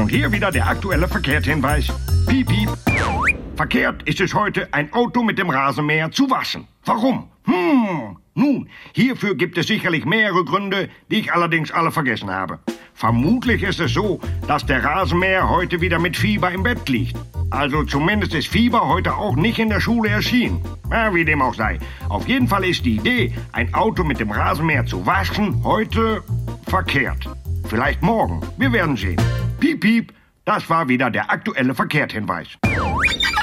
Und hier wieder der aktuelle Verkehrshinweis. Piep, piep. Verkehrt ist es heute, ein Auto mit dem Rasenmäher zu waschen. Warum? Nun, hierfür gibt es sicherlich mehrere Gründe, die ich allerdings alle vergessen habe. Vermutlich ist es so, dass der Rasenmäher heute wieder mit Fieber im Bett liegt. Also zumindest ist Fieber heute auch nicht in der Schule erschienen. Ja, wie dem auch sei. Auf jeden Fall ist die Idee, ein Auto mit dem Rasenmäher zu waschen, heute verkehrt. Vielleicht morgen. Wir werden sehen. Piep, piep. Das war wieder der aktuelle Verkehrshinweis.